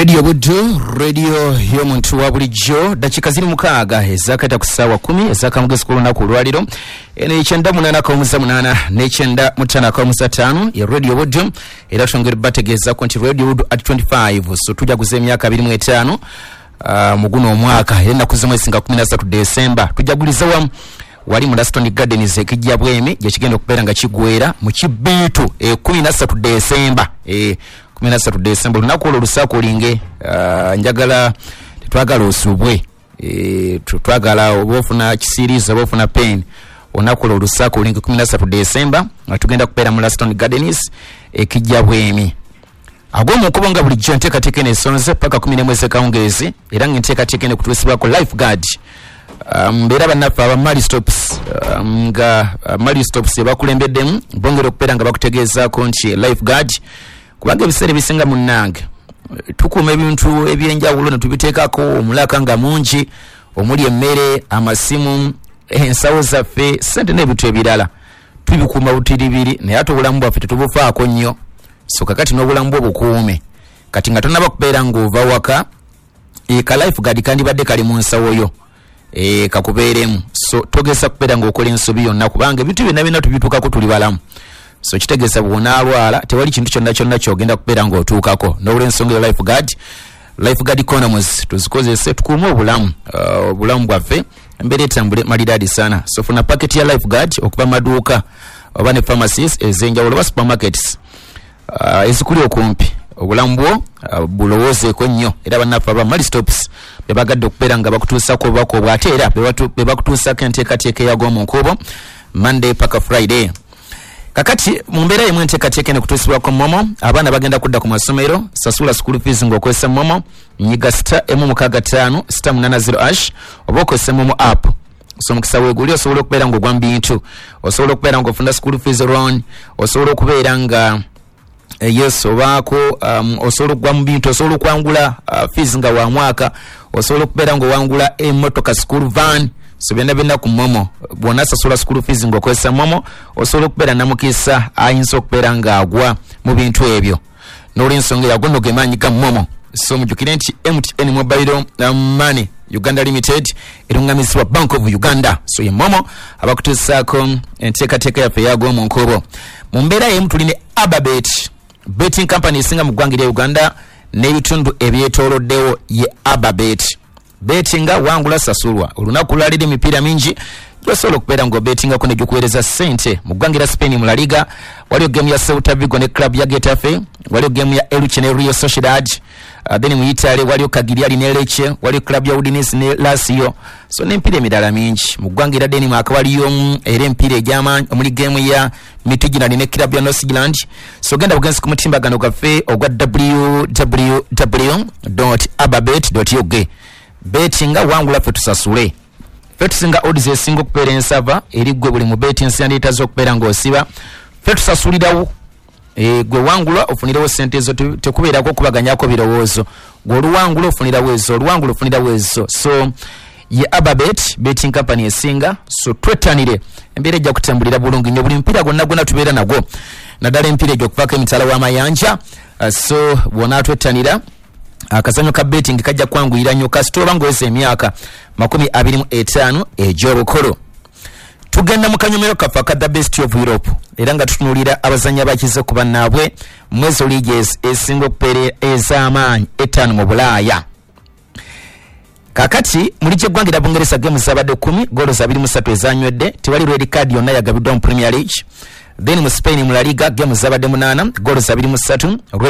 Radio Buddu, radio y'omuntu wa bulijjo, dakika ziri mukaaga ezakata ku ssaawa 10 ez'akamugezi k'olunaku olwaliro. Eno ekyenda munana kawumuza munana n'ekyenda mutana kawumuza 5 ya Radio Buddu, era twongera bategeezako nti Radio Buddu at 25 so tujja kuza emyaka 25 mu guno omwaka era ennaku z'omwezi nga 13 Desemba tujaguliza wamu wali mu Laston Gardens ekijja bwemi gye kigenda okubeera nga kigwera mu Kibbiitu 13 Desemba 13 Desemba lunaku olwo lusako olinge njagala tetwagala osubwe twagala obofuna kisiriza obofuna pen onaku olwo lusako olinge 13 Desemba tugenda kubeera mu Laston Gardens ekijja bwemi agoma okubonga bulijjo nteekateeka n'ensonze paka 10 mwezi kawungeezi era nteekateeka ne kutuusibwako lifeguard mbeera bannaffe aba Mali Stops nga Mali Stops ebakulembeddemu bongera okubeera nga bakutegeezaako nti lifeguard kubanga ebiseera ebisinga munnange tukuuma ebintu ebyenjawulo ne tubiteekako omulaka nga mungi omuli emmere amasimu ensawo zaffe ssente n'ebintu ebirala tubikuuma butiribiri naye ate obulamu bwaffe tetubufaako nnyo so kakati n'obulamu bwo bukuume kati nga tonnaba kubeera ng'ova waka ka lifeguard kandibadde kali mu nsawo yo kakubeeremu so togesa kubeera ng'okola ensobi yonna kubanga ebintu byonna byonna tubituukako tuli balamu so kitegeeza bw'onaalwala tewali kintu kyonna kyonna kyogenda kubeera ng'otuukako n'olw'ensonga ya lifeguard economies tuzikozese tukuume obulamu bwaffe embeera etambule maliraadi sana so funa paketi ya lifeguard okuva maduuka oba ne pharmacies ez'enjawulo oba supermarkets ezikuli okumpi obulamu bwo bulowoozeeko nnyo era bannaffe aba Mali Stops bebagadde okubeera nga bakutuusako obubaka obwo ate era bebakutuusako enteekateeka eyag'omunkuubo Monday paka Friday. Kakati mu mbeera emu enteekateeka ekutuusibwako momo abaana bagenda kudda ku masomero sasula school fees ng'okozesa momo nyiga *165 *880# oba okozesa momo app so mukisa weeguli osobola okubeera ng'ogwa mu bintu osobola okubeera ng'ofuna school fees loan osobola okubeera nga yes obaako osobola okugwa mu bintu osobola okwangula fees nga wa mwaka osobola okubeera ng'owangula emmotoka school van so byonna ku momo bw'ona sasula school fees ng'okozesa momo osobola okubeera namukisa ayinza okubeera ng'agwa mu bintu ebyo n'olw'ensonga eyo agono ge maanyi ga momo so mujjukire nti MTN Mobile Money Uganda Limited erungamizibwa Bank of Uganda so ye momo abakutuusaako enteekateeka yaffe eyag'omu nkuubo mu mbeera y'emu tuli ne Ababet betting company esinga mu ggwanga lya Uganda n'ebitundu ebyetooloddewo ye Ababet betinga wangula sasulwa olunaku lwalira emipiira mingi gyosobola okubeera ng'obetingako ne gikuweereza ssente mu ggwanga lya Spain mu La Liga waliwo geemu ya Celta Vigo ne club ya Getafe waliwo geemu ya Elche ne Real Sociedad then mu Italy waliwo Cagliari ne Lecce waliwo club ya Udinese ne Lazio so n'emipiira emirala mingi mu ggwanga lya Denmark waliyo era emipiira egy'amaanyi omuli geemu ya Midtjylland ne club ya Nordsjælland so genda bugenzi ku mutimbagano gwaffe ogwa www.ababet.ug betinga wangula ffe tusasule ffe tusinga odds esinga okubeera ensava eri gwe buli mu beti ensiyandiyitaza okubeera ng'osiba ffe tusasulirawo gwe wangula ofunirewo ssente ezo tekubeerako okubaganyako birowoozo gwe oluwangula ofunirawo ezo oluwangula ofunirawo ezo so ye Ababet betting company esinga so twettanire embeera ejja kutambulira bulungi nnyo buli mupiira gwonna tubeera nagwo naddala emipiira egyo okuvaako emitala w'amayanja so bw'onaatwettanira akazanyo ka betting kajja kwanguyira nnyo kasita oba ng'oweza emyaka 25 egy'obukulu tugenda mu kanyomero kaffe aka the best of Europe era nga tutunuulira abazannyi abakize ku bannaabwe mwezi leagues esinga okubeera ez'amaanyi 5 mu Bulaaya kakati muli gy'eggwanga lya Bungereza geemu zabadde 10 goolo 23 ezanywedde tewali red card yonna yagabiddwa mu Premier League then mu Spain mu La Liga geemu zabadde 8 goolo 23